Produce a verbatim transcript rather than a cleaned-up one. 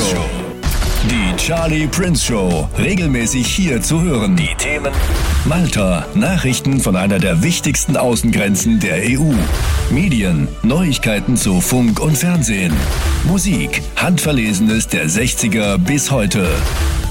Show. Die Charlie Prince Show. Regelmäßig hier zu hören. Die Themen: Malta, Nachrichten von einer der wichtigsten Außengrenzen der E U. Medien, Neuigkeiten zu Funk und Fernsehen. Musik, Handverlesenes der sechziger bis heute.